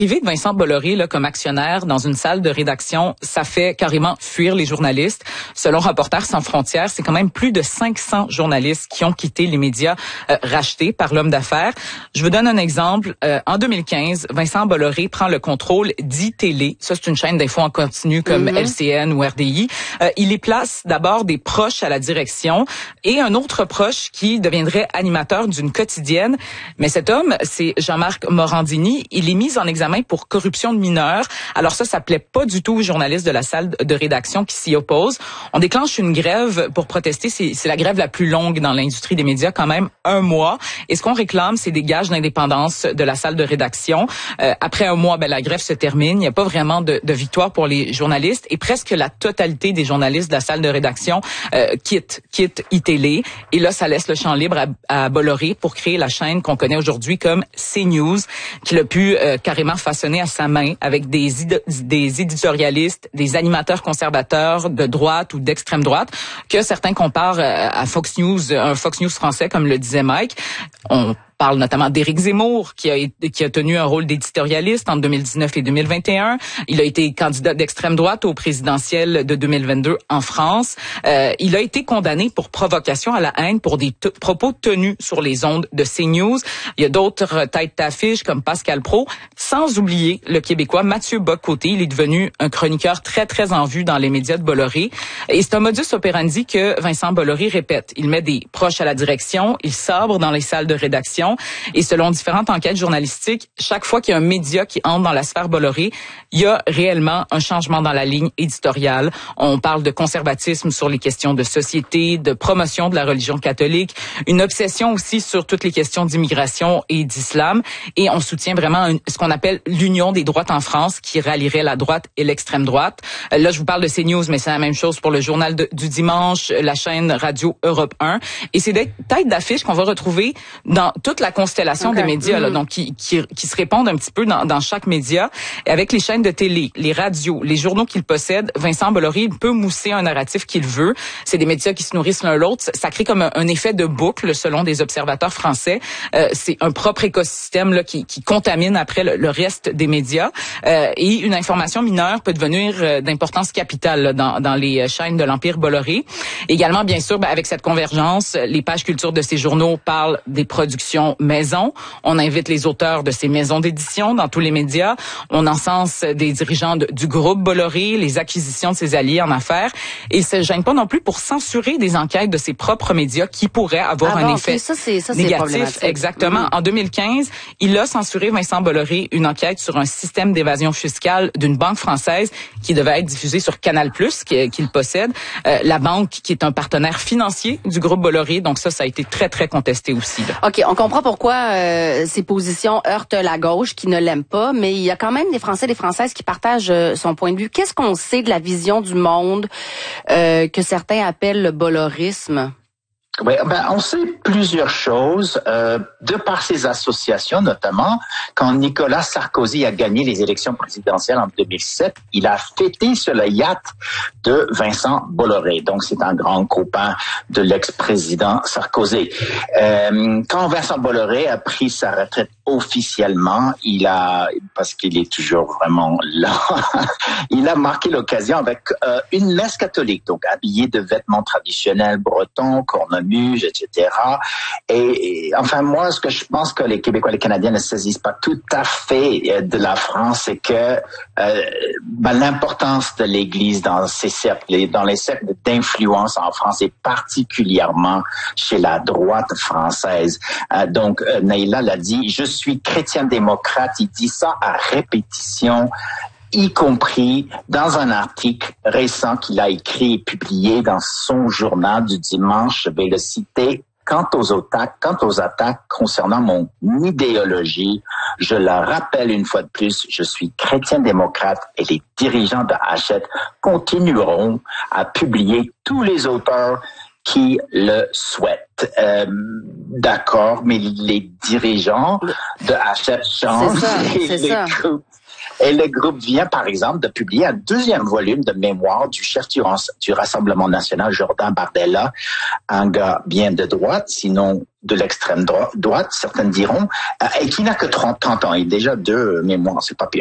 L'arrivée de Vincent Bolloré là, comme actionnaire dans une salle de rédaction, ça fait carrément fuir les journalistes. Selon Reporters sans frontières, c'est quand même plus de 500 journalistes qui ont quitté les médias rachetés par l'homme d'affaires. Je vous donne un exemple. En 2015, Vincent Bolloré prend le contrôle d'ITélé. Ça, c'est une chaîne d'infos en continu comme LCN ou RDI. Il y place d'abord des proches à la direction et un autre proche qui deviendrait animateur d'une quotidienne. Mais cet homme, c'est Jean-Marc Morandini. Il est mis en examen pour corruption de mineurs. Alors ça plaît pas du tout aux journalistes de la salle de rédaction qui s'y opposent. On déclenche une grève pour protester. C'est la grève la plus longue dans l'industrie des médias, quand même 1 mois. Et ce qu'on réclame, c'est des gages d'indépendance de la salle de rédaction. Après 1 mois, la grève se termine. Il n'y a pas vraiment de victoire pour les journalistes et presque la totalité des journalistes de la salle de rédaction quitte iTélé. Et là, ça laisse le champ libre à Bolloré pour créer la chaîne qu'on connaît aujourd'hui comme CNews, qu'il a pu carrément façonner à sa main avec des éditorialistes, des animateurs conservateurs de droite ou d'extrême droite, que certains comparent à Fox News, un Fox News français, comme le disait Mike. On parle notamment d'Éric Zemmour, qui a tenu un rôle d'éditorialiste en 2019 et 2021. Il a été candidat d'extrême droite au présidentiel de 2022 en France. Il a été condamné pour provocation à la haine pour des propos tenus sur les ondes de CNews. Il y a d'autres têtes d'affiche comme Pascal Praud, sans oublier le Québécois Mathieu Bock-Côté. Il est devenu un chroniqueur très, très en vue dans les médias de Bolloré. Et c'est un modus operandi que Vincent Bolloré répète. Il met des proches à la direction, il sabre dans les salles de rédaction. Et selon différentes enquêtes journalistiques, chaque fois qu'il y a un média qui entre dans la sphère Bolloré, il y a réellement un changement dans la ligne éditoriale. On parle de conservatisme sur les questions de société, de promotion de la religion catholique, une obsession aussi sur toutes les questions d'immigration et d'islam. Et on soutient vraiment ce qu'on appelle l'union des droites en France, qui rallierait la droite et l'extrême droite. Là, je vous parle de CNews, mais c'est la même chose pour le journal du dimanche, la chaîne radio Europe 1. Et c'est des têtes d'affiche qu'on va retrouver dans toute la constellation des médias, là, donc qui se répondent un petit peu dans chaque média. Et avec les chaînes de télé, les radios, les journaux qu'il possède, Vincent Bolloré peut mousser un narratif qu'il veut. C'est des médias qui se nourrissent l'un l'autre. Ça crée comme un effet de boucle, selon des observateurs français. C'est un propre écosystème là qui contamine après le reste des médias. Et une information mineure peut devenir d'importance capitale là, dans les chaînes de l'Empire Bolloré. Également, bien sûr, avec cette convergence, les pages culture de ces journaux parlent des productions maison. On invite les auteurs de ces maisons d'édition dans tous les médias. On encense des dirigeants du groupe Bolloré, les acquisitions de ses alliés en affaires. Et il se gêne pas non plus pour censurer des enquêtes de ses propres médias qui pourraient avoir un effet négatif. Exactement. En 2015, il a censuré, Vincent Bolloré, une enquête sur un système d'évasion fiscale d'une banque française qui devait être diffusée sur Canal+, qu'il possède. La banque qui est un partenaire financier du groupe Bolloré. Donc ça a été très, très contesté aussi. Là. OK, on comprend pourquoi ses positions heurtent la gauche qui ne l'aime pas, mais il y a quand même des Français et des Françaises qui partagent son point de vue. Qu'est-ce qu'on sait de la vision du monde que certains appellent le bollorisme? Oui, on sait plusieurs choses, de par ses associations notamment. Quand Nicolas Sarkozy a gagné les élections présidentielles en 2007, il a fêté sur le yacht de Vincent Bolloré. Donc, c'est un grand copain de l'ex-président Sarkozy. Quand Vincent Bolloré a pris sa retraite officiellement, parce qu'il est toujours vraiment là, il a marqué l'occasion avec une messe catholique, donc habillé de vêtements traditionnels bretons, cornemuse, etc. Et enfin, moi, ce que je pense que les Québécois et les Canadiens ne saisissent pas tout à fait de la France, c'est que l'importance de l'Église dans ces cercles, dans les cercles d'influence en France, et particulièrement chez la droite française. Donc, Naïla l'a dit, je suis chrétien-démocrate. Il dit ça à répétition, y compris dans un article récent qu'il a écrit et publié dans son journal du dimanche. Je vais le citer. Quant aux attaques concernant mon idéologie, je le rappelle une fois de plus, je suis chrétien-démocrate et les dirigeants de Hachette continueront à publier tous les auteurs qui le souhaitent. D'accord, mais les dirigeants de Hachette changent. Et le groupe vient, par exemple, de publier un 2e volume de mémoire du chef du Rassemblement national, Jordan Bardella, un gars bien de droite, sinon de l'extrême droite, certains diront, et qui n'a que 30 ans, et déjà 2 mémoires, c'est pas pire.